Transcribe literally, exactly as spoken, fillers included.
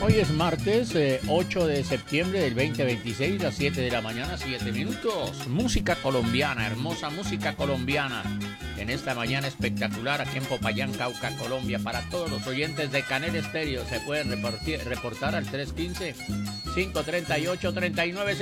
Hoy es martes eh, ocho de septiembre del veinte veintiséis, las siete de la mañana, siete minutos. Música colombiana, hermosa música colombiana. En esta mañana espectacular aquí en Popayán, Cauca, Colombia. Para todos los oyentes de Canel Estéreo se pueden reportar, reportar al tres uno cinco, cinco tres ocho, tres nueve